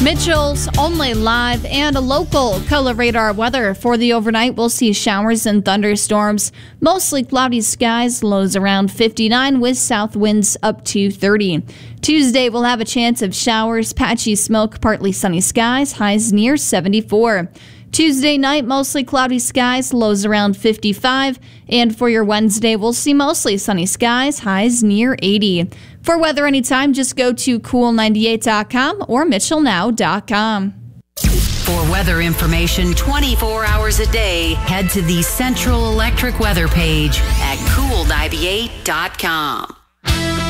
Mitchell's Only Live and a local color radar weather for the overnight. We'll see showers and thunderstorms. Mostly cloudy skies, lows around 59 with south winds up to 30. Tuesday, we'll have a chance of showers, patchy smoke, partly sunny skies, highs near 74. Tuesday night, mostly cloudy skies, lows around 55. And for your Wednesday, we'll see mostly sunny skies, highs near 80. For weather anytime, just go to cool98.com or mitchellnow.com. For weather information 24 hours a day, head to the Central Electric weather page at cool98.com.